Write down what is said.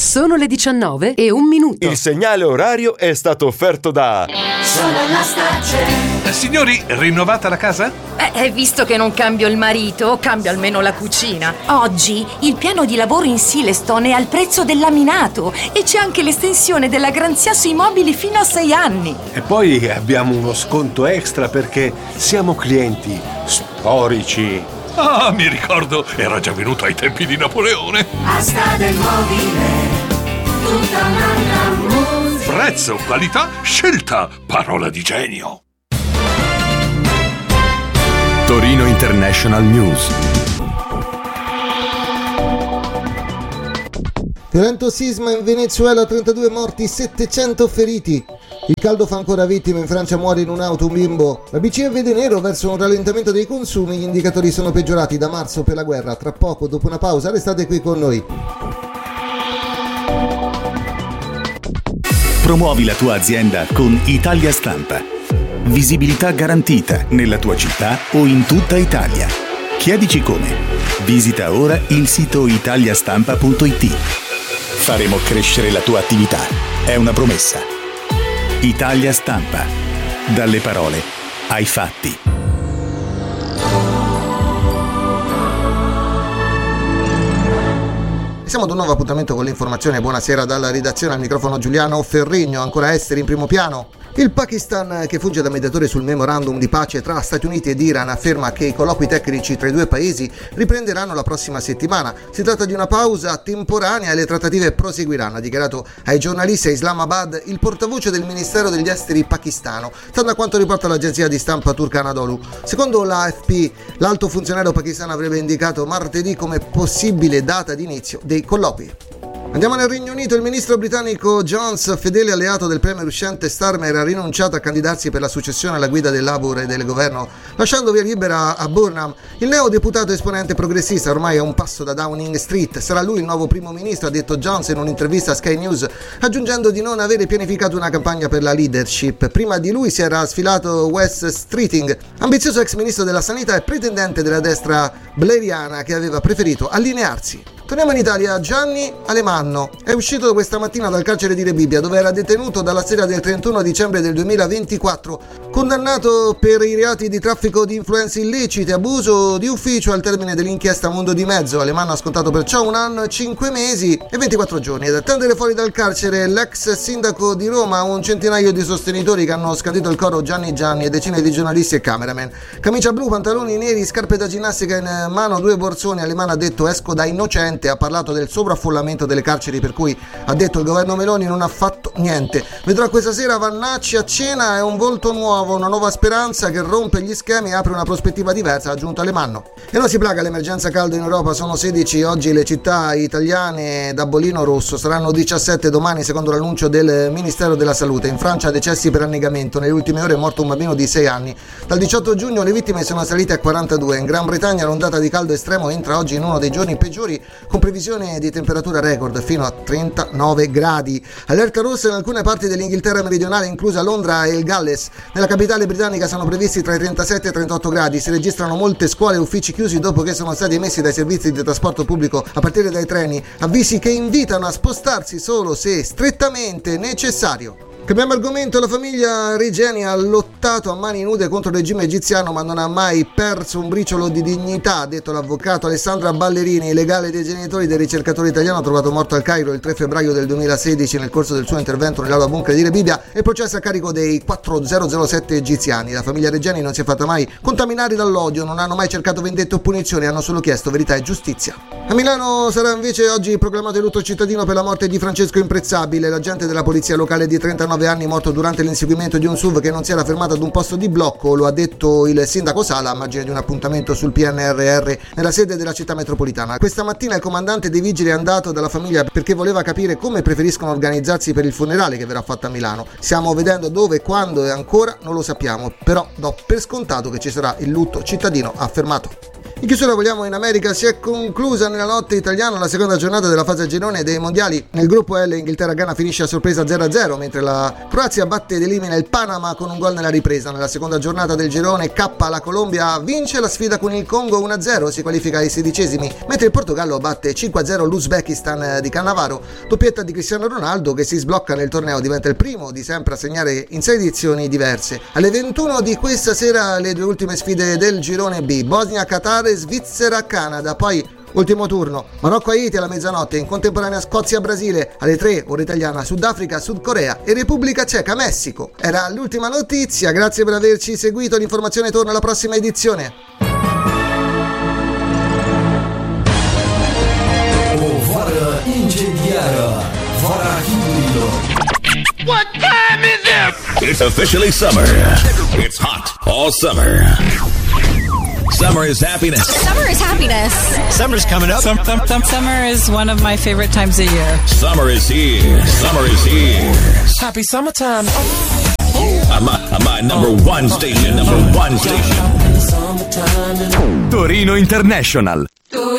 Sono le 19:01. Il segnale orario è stato offerto da Sono la Starcel. Signori, rinnovata la casa? Visto che non cambio il marito, cambio almeno la cucina. Oggi il piano di lavoro in Silestone è al prezzo del laminato e c'è anche l'estensione della garanzia sui mobili fino a 6 anni. E poi abbiamo uno sconto extra perché siamo clienti storici. Ah, mi ricordo, era già venuto ai tempi di Napoleone. Asta del mobile, tutta un'altra musica. Prezzo, qualità, scelta, parola di genio. Torino International News. Violento sisma in Venezuela, 32 morti, 700 feriti. Il caldo fa ancora vittime, in Francia muore in un'auto un bimbo. La BCE vede nero verso un rallentamento dei consumi, gli indicatori sono peggiorati da marzo per la guerra. Tra poco, dopo una pausa, restate qui con noi. Promuovi la tua azienda con Italia Stampa. Visibilità garantita nella tua città o in tutta Italia. Chiedici come. Visita ora il sito italiastampa.it. Faremo crescere la tua attività. È una promessa. Italia Stampa. Dalle parole ai fatti. Siamo ad un nuovo appuntamento con l'informazione. Buonasera dalla redazione, al microfono Giuliano Ferrigno. Ancora esteri in primo piano. Il Pakistan, che funge da mediatore sul memorandum di pace tra Stati Uniti ed Iran, afferma che i colloqui tecnici tra i due paesi riprenderanno la prossima settimana. Si tratta di una pausa temporanea e le trattative proseguiranno, ha dichiarato ai giornalisti a Islamabad il portavoce del Ministero degli Esteri pakistano, stando a quanto riporta l'agenzia di stampa turca Anadolu. Secondo l'AFP, l'alto funzionario pakistano avrebbe indicato martedì come possibile data di inizio dei colloqui. Andiamo nel Regno Unito. Il ministro britannico Jones, fedele alleato del premier uscente Starmer, ha rinunciato a candidarsi per la successione alla guida del Labour e del governo, lasciando via libera a Burnham. Il neodeputato esponente progressista ormai a un passo da Downing Street. Sarà lui il nuovo primo ministro, ha detto Jones in un'intervista a Sky News, aggiungendo di non avere pianificato una campagna per la leadership. Prima di lui si era sfilato Wes Streeting, ambizioso ex ministro della sanità e pretendente della destra blairiana che aveva preferito allinearsi. Torniamo in Italia. Gianni Alemanno è uscito questa mattina dal carcere di Rebibbia, dove era detenuto dalla sera del 31 dicembre del 2024, condannato per i reati di traffico di influenze illecite, abuso di ufficio al termine dell'inchiesta Mondo di Mezzo. Alemanno ha scontato perciò 1 anno, 5 mesi e 24 giorni. Ad attendere fuori dal carcere l'ex sindaco di Roma, un centinaio di sostenitori che hanno scandito il coro Gianni Gianni e decine di giornalisti e cameraman. Camicia blu, pantaloni neri, scarpe da ginnastica in mano, 2 borsoni. Alemanno ha detto esco da innocente. Ha parlato del sovraffollamento delle carceri, per cui ha detto il governo Meloni non ha fatto niente. Vedrò questa sera Vannacci a cena, è un volto nuovo, una nuova speranza che rompe gli schemi e apre una prospettiva diversa, ha aggiunto Alemanno. E non si placa l'emergenza caldo in Europa, sono 16 oggi le città italiane da bollino rosso, saranno 17 domani secondo l'annuncio del Ministero della Salute. In Francia decessi per annegamento, nelle ultime ore è morto un bambino di 6 anni. Dal 18 giugno le vittime sono salite a 42. In Gran Bretagna l'ondata di caldo estremo entra oggi in uno dei giorni peggiori, con previsione di temperatura record fino a 39 gradi. Allerta rossa in alcune parti dell'Inghilterra meridionale, inclusa Londra e il Galles. Nella capitale britannica sono previsti tra i 37 e i 38 gradi. Si registrano molte scuole e uffici chiusi dopo che sono stati emessi dai servizi di trasporto pubblico, a partire dai treni, avvisi che invitano a spostarsi solo se strettamente necessario. Cambiamo argomento. La famiglia Regeni ha lottato a mani nude contro il regime egiziano, ma non ha mai perso un briciolo di dignità, ha detto l'avvocato Alessandra Ballerini, legale dei genitori del ricercatore italiano trovato morto al Cairo il 3 febbraio del 2016 nel corso del suo intervento nell'aula bunker di Rebibbia, e il processo a carico dei 4007 egiziani. La famiglia Regeni non si è fatta mai contaminare dall'odio, non hanno mai cercato vendette o punizioni, hanno solo chiesto verità e giustizia. A Milano sarà invece oggi proclamato il lutto cittadino per la morte di Francesco Imprezzabile, l'agente della polizia locale di 39 anni morto durante l'inseguimento di un SUV che non si era fermato ad un posto di blocco. Lo ha detto il sindaco Sala a margine di un appuntamento sul PNRR nella sede della città metropolitana. Questa mattina il comandante dei vigili è andato dalla famiglia perché voleva capire come preferiscono organizzarsi per il funerale che verrà fatto a Milano. Stiamo vedendo dove, quando e ancora non lo sappiamo, però do per scontato che ci sarà il lutto cittadino, ha affermato. In chiusura vogliamo in America, si è conclusa nella notte italiana la seconda giornata della fase a girone dei mondiali. Nel gruppo L Inghilterra-Ghana finisce a sorpresa 0-0, mentre la Croazia batte ed elimina il Panama con un gol nella ripresa. Nella seconda giornata del girone K la Colombia vince la sfida con il Congo 1-0, si qualifica ai 16esimi, mentre il Portogallo batte 5-0 l'Uzbekistan di Cannavaro, doppietta di Cristiano Ronaldo che si sblocca nel torneo, diventa il primo di sempre a segnare in 6 edizioni diverse. Alle 21 di questa sera le due ultime sfide del girone B, Bosnia-Qatar, Svizzera-Canada, poi ultimo turno Marocco-Haiti alla mezzanotte, in contemporanea Scozia-Brasile alle 3 ora italiana, Sudafrica-Sud Corea e Repubblica Ceca-Messico. Era l'ultima notizia, grazie per averci seguito, l'informazione torna alla prossima edizione. Vara incendiara, vara hibrido. What time is it? It's officially summer. It's hot all summer. Summer is happiness. Summer is happiness. Summer's coming up. Summer is one of my favorite times of year. Summer is here. Summer is here. Happy summertime. My number one station. Torino International.